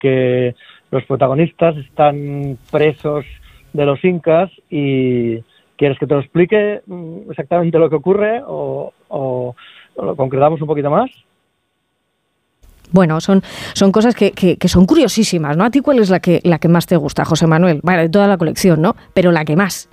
que los protagonistas están presos de los incas y ¿quieres que te lo explique exactamente lo que ocurre o lo concretamos un poquito más? Bueno, son cosas que son curiosísimas, ¿no? ¿A ti cuál es la que más te gusta, José Manuel? Vale, de toda la colección, ¿no? Pero la que más.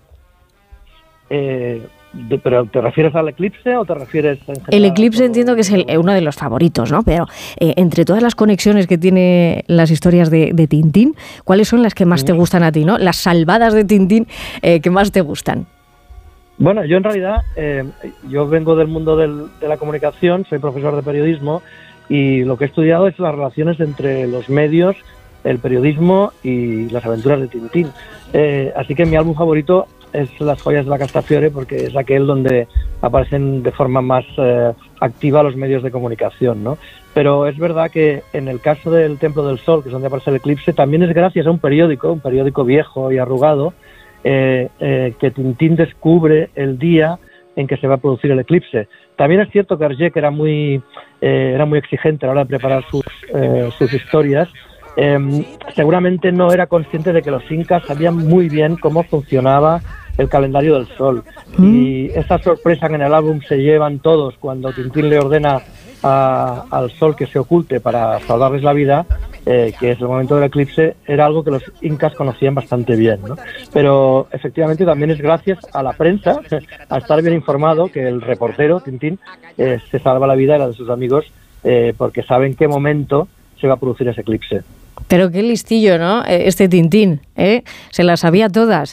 ¿Pero te refieres al eclipse o te refieres en general? El eclipse entiendo que es uno de los favoritos, ¿no? Pero entre todas las conexiones que tiene las historias de Tintín, ¿cuáles son las que más te gustan a ti, no? Las salvadas de Tintín que más te gustan. Bueno, yo en realidad, yo vengo del mundo de la comunicación, soy profesor de periodismo y lo que he estudiado es las relaciones entre los medios, el periodismo y las aventuras de Tintín. Así que mi álbum favorito es Las joyas de la Castafiore porque es aquel donde aparecen de forma más activa los medios de comunicación, ¿no? Pero es verdad que en el caso del Templo del Sol, que es donde aparece el eclipse, también es gracias a un periódico viejo y arrugado, que Tintín descubre el día en que se va a producir el eclipse. También es cierto que Hergé, que era muy exigente a la hora de preparar sus historias, seguramente no era consciente de que los incas sabían muy bien cómo funcionaba el calendario del sol. Y esa sorpresa que en el álbum se llevan todos cuando Tintín le ordena al sol que se oculte para salvarles la vida, que es el momento del eclipse, era algo que los incas conocían bastante bien, ¿no? Pero efectivamente también es gracias a la prensa, a estar bien informado, que el reportero, Tintín, se salva la vida y la de sus amigos, porque sabe en qué momento se va a producir ese eclipse. Pero qué listillo, ¿no? Este Tintín, ¿eh? Se las sabía todas.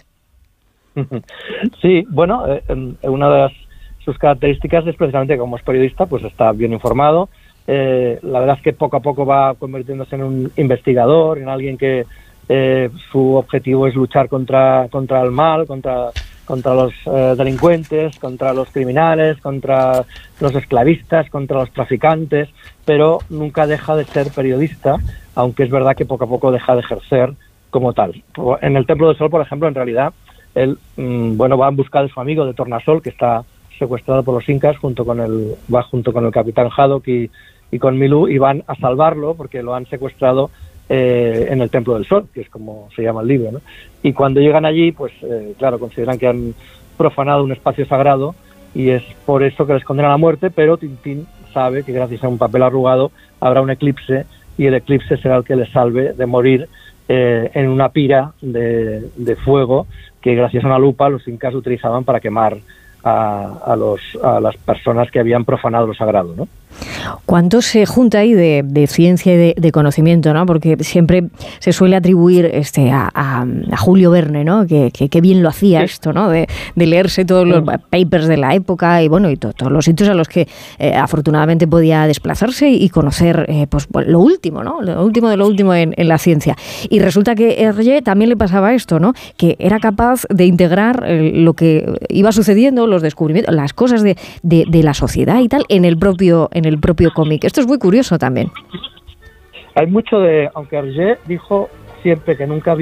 Sí, bueno, una de sus características es precisamente que como es periodista, pues está bien informado. La verdad es que poco a poco va convirtiéndose en un investigador, en alguien que su objetivo es luchar contra el mal, contra los delincuentes, contra los criminales, contra los esclavistas, contra los traficantes, pero nunca deja de ser periodista, aunque es verdad que poco a poco deja de ejercer como tal. En el Templo del Sol, por ejemplo, en realidad, él va en busca de su amigo de Tornasol, que está secuestrado por los incas, junto con el capitán Haddock y con Milú, y van a salvarlo porque lo han secuestrado en el Templo del Sol, que es como se llama el libro, ¿no? Y cuando llegan allí, pues claro, consideran que han profanado un espacio sagrado y es por eso que les condenan a la muerte, pero Tintín sabe que gracias a un papel arrugado habrá un eclipse y el eclipse será el que les salve de morir en una pira de fuego que gracias a una lupa los incas utilizaban para quemar a las personas que habían profanado lo sagrado, ¿no? ¿Cuánto se junta ahí de ciencia y de conocimiento, ¿no? Porque siempre se suele atribuir a Julio Verne, ¿no? Que bien lo hacía esto, ¿no? De leerse todos los papers de la época y bueno, y todos los sitios a los que afortunadamente podía desplazarse y conocer pues lo último, ¿no? Lo último de lo último en la ciencia. Y resulta que Hergé también le pasaba esto, ¿no? Que era capaz de integrar lo que iba sucediendo, los descubrimientos, las cosas de la sociedad y tal en el propio cómic. Esto es muy curioso también. Hay mucho aunque Hergé dijo siempre que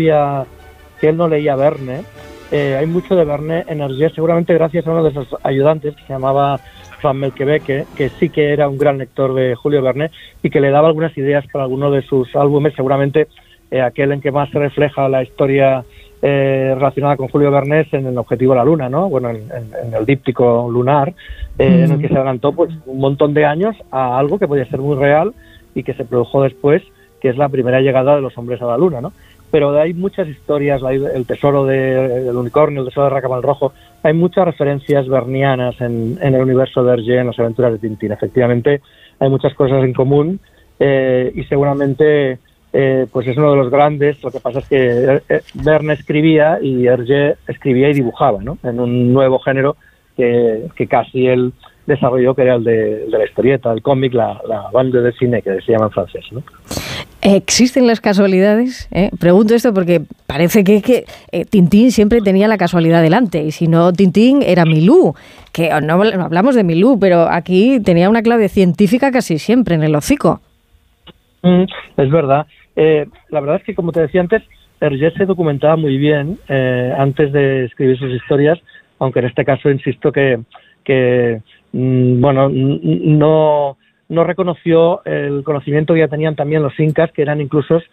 él no leía Verne, hay mucho de Verne en Hergé, seguramente gracias a uno de sus ayudantes que se llamaba Van Melkebeke, que sí que era un gran lector de Julio Verne y que le daba algunas ideas para alguno de sus álbumes, seguramente aquel en que más se refleja la historia relacionada con Julio Verne es en El objetivo de la luna, ¿no? Bueno, en el díptico lunar, en el que se adelantó pues un montón de años a algo que podía ser muy real y que se produjo después, que es la primera llegada de los hombres a la luna, ¿no? Pero hay muchas historias, el tesoro del unicornio, el tesoro de Racamán Rojo, hay muchas referencias vernianas en el universo de Hergé, en las aventuras de Tintín. Efectivamente, hay muchas cosas en común y seguramente pues es uno de los grandes. Lo que pasa es que Verne escribía y Hergé escribía y dibujaba, ¿no? En un nuevo género que casi él desarrolló, que era el de la historieta, el cómic, la bande de cine, que se llama en francés, ¿no? ¿Existen las casualidades? Pregunto esto porque parece que Tintín siempre tenía la casualidad delante, y si no Tintín era Milú, que no hablamos de Milú, pero aquí tenía una clave científica casi siempre en el hocico. Es verdad. La verdad es que, como te decía antes, Hergé se documentaba muy bien antes de escribir sus historias, aunque en este caso insisto que no no reconoció el conocimiento que ya tenían también los incas, que eran incluso